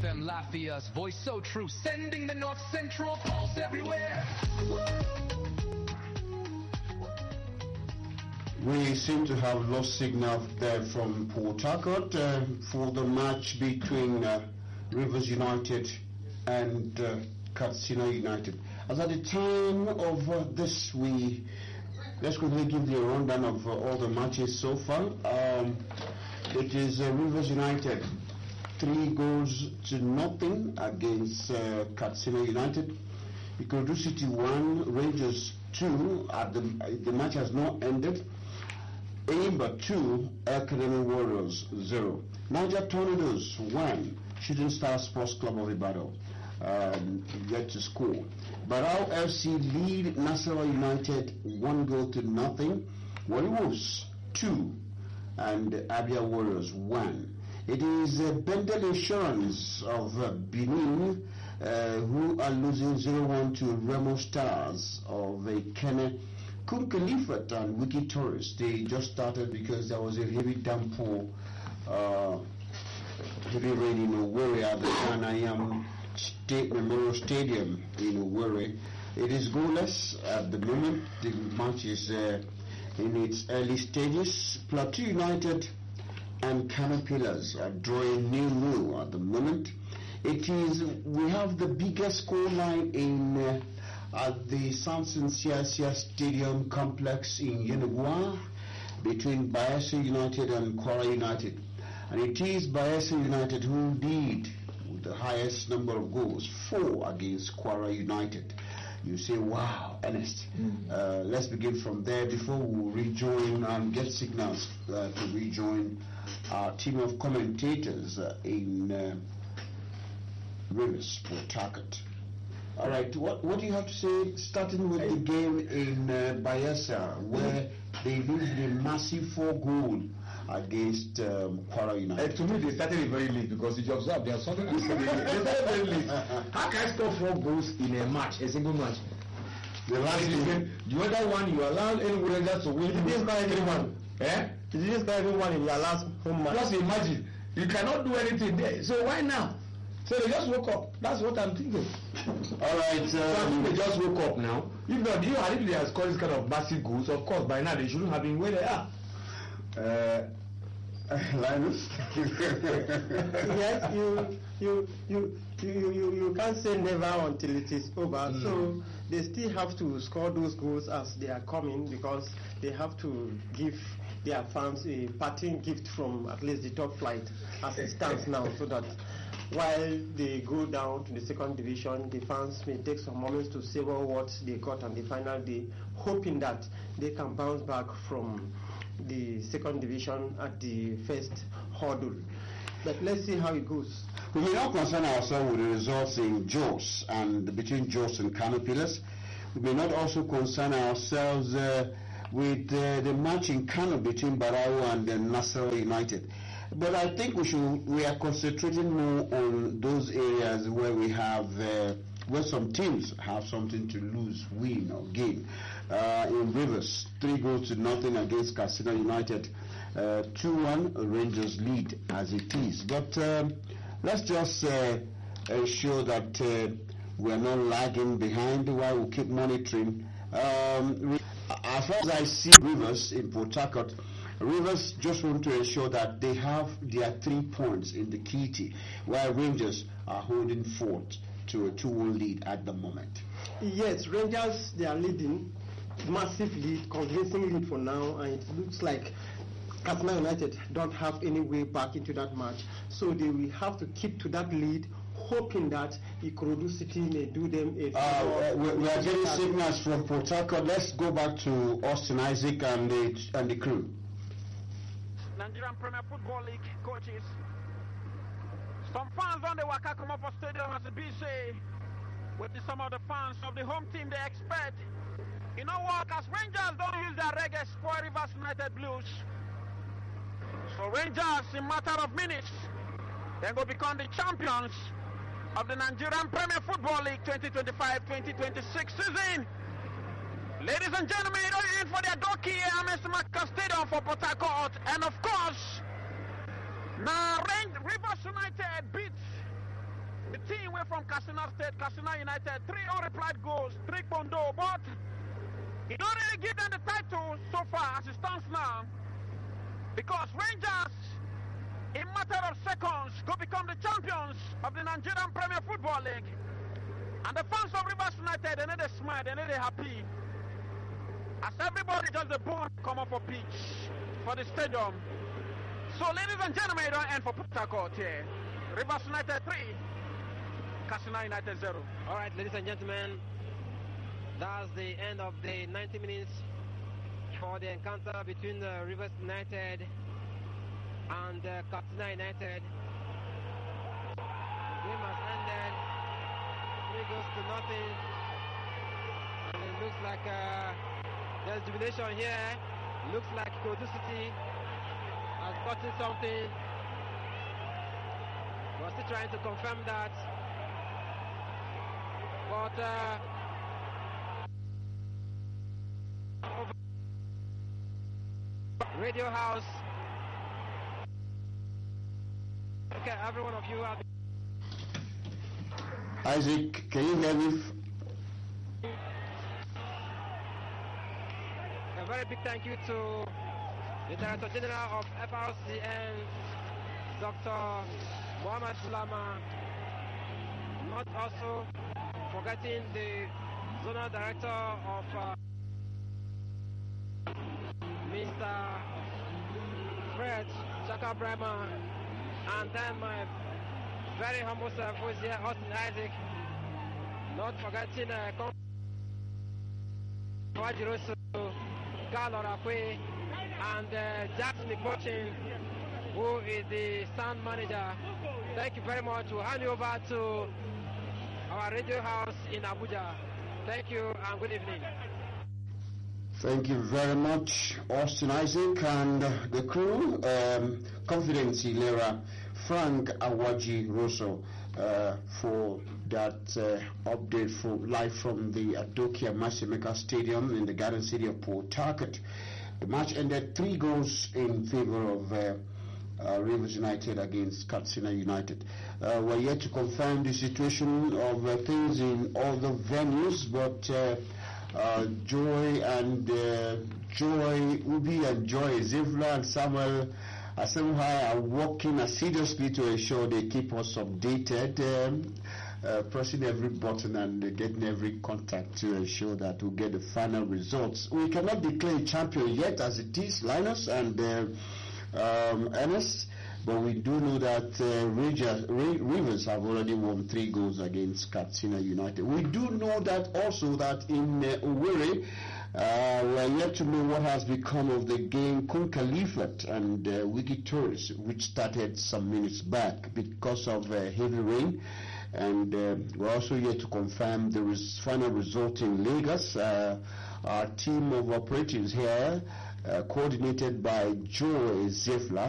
FM Lafayette's voice so true, sending the North Central pulse everywhere. We seem to have lost signal there from Port Harcourt for the match between Rivers United and Katsina United. As at the time of this, let's quickly give you a rundown of all the matches so far. It is Rivers United 3-0 against Katsina United. Ikorodu City 1, Rangers 2. The match has not ended. Aimba 2, Academy Warriors 0. Niger Tornadoes 1, Shooting Star Sports Club of Ibadan yet to score. Barao FC lead Nasarawa United 1-0. Warriors 2 and Abia Warriors 1. It is Bendel Insurance of Benin who are losing 0-1 to Remo Stars of Kenya. Kum Khalifat and Wiki Torres, they just started because there was a heavy downpour, heavy rain in Owerri at the Ghanaian State Memorial Stadium in Owerri. It is goalless at the moment. The match is in its early stages. Plateau United and Kano Pillars are drawing 0-0 at the moment. We have the biggest score line in at the Samson Siasia Stadium complex in Yenagoa between Bayelsa United and Kwara United. And it is Bayelsa United who lead with the highest number of goals, 4 against Kwara United. You say, wow, Ernest. Let's begin from there before we rejoin and get signals to rejoin our team of commentators in Rivers, Port Harcourt. All right, what do you have to say, starting with the game in Bayelsa, where they lose a massive 4-goal against Kwara United? To me, they started very late because if you observe, they are starting they started very late. How can I score 4 goals in a match, a single match? The last game, the other one, you allowed any Rangers to win. You didn't score everyone. You didn't score everyone in your last home match. Just imagine, you cannot do anything there. So why now? So they just woke up. That's what I'm thinking. All right. So I think they just woke up now. If not, if they have scored this kind of massive goals, of course, by now they shouldn't have been where they are. Linus? Yes, you can't say never until it is over. So they still have to score those goals as they are coming because they have to give their fans a parting gift from at least the top flight as it stands now, so that while they go down to the second division, the fans may take some moments to savor what they got on the final day, hoping that they can bounce back from the second division at the first hurdle. But let's see how it goes. We may not concern ourselves with the results in Jos and between Jos and Kano Pillars. We may not also concern ourselves with the match in Kano between Barao and Nasarawa United. But I think we are concentrating more on those areas where we have where some teams have something to lose, win or gain. In Rivers, 3-0 against Katsina United, 2-1 Rangers lead as it is. But let's just ensure that we are not lagging behind while we keep monitoring. As far as I see Rivers in Port Harcourt, Rivers just want to ensure that they have their 3 points in the kitty, while Rangers are holding fort to a 2-1 lead at the moment. Yes, Rangers, they are leading, massive lead, convincing lead for now, and it looks like Katsina United don't have any way back into that match, so they will have to keep to that lead, hoping that Ikorodu City may do them a favor. We are getting signals from Port Harcourt. Let's go back to Austin Isaac and the crew. Nigerian Premier Football League coaches. Some fans on the Waka come up for stadium as a BC with some of the fans of the home team they expect. You know what, as Rangers don't use their reggae spoil Rivers United Blues. So Rangers, in matter of minutes, they go become the champions of the Nigerian Premier Football League 2025-2026 season. Ladies and gentlemen, you know you're in for their donkey here at Mr. Maka Stadium for Port Harcourt. And of course, now Rivers United beat away from Katsina State, Katsina United. 3 unreplied goals, 3 Bondo, but he don't really give them the title so far as it stands now, because Rangers, in matter of seconds, could become the champions of the Nigerian Premier Football League. And the fans of Rivers United, they need to smile, they need to happy, as everybody does the bone come up for pitch for the stadium. So, ladies and gentlemen, it don't end for Port Harcourt here. Rivers United 3, Katsina United 0. All right, ladies and gentlemen, that's the end of the 90 minutes for the encounter between Rivers United and Katsina United. The game has ended 3 goals to nothing, and it looks like there's jubilation here. Looks like Kodu City has gotten something. We're still trying to confirm that, but Radio House. Okay, every one of you have. Isaac, can you hear me? A very big thank you to the Director General of FRCN, Dr. Mohamed Sulama, not also forgetting the Zonal Director of Mr. Fred Chaka Brahma, and then my very humble self who is here, Austin Isaac, not forgetting Wajiroso, Carlo Rapwe, and Jackson Nicochin, who is the sound manager. Thank you very much. We'll hand you over to our radio house in Abuja. Thank you and good evening. Thank you very much, Austin Isaac and the crew. Confidence Hilera, Frank Awaji Rosso, for that update live from the Adokia Matchmaker Stadium in the Garden City of Port Harcourt. The match ended 3 goals in favor of Rivers United against Katsina United. We're yet to confirm the situation of things in all the venues, but Joy, Ubi and Joy Zivla and Samuel Asemhai are working assiduously to ensure they keep us updated, pressing every button and getting every contact to ensure that we get the final results. We cannot declare champion yet as it is, Linus and Ernest, but we do know that Rivers have already won 3 goals against Katsina United. We do know that also that in Owerri, we are yet to know what has become of the game Kun Khalifat and Wiki Tourist, which started some minutes back because of heavy rain. And we're also yet to confirm the final result in Lagos. Our team of operatives here, coordinated by Joy Zefla,